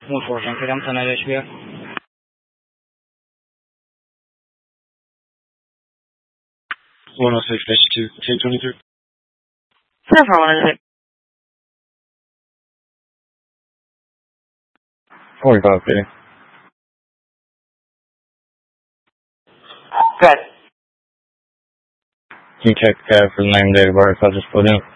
114 freedom, 10 HBF. 106-2, 223. 74106. 45 feet. Good. Can you check the cab for the name and date of birth I just put in?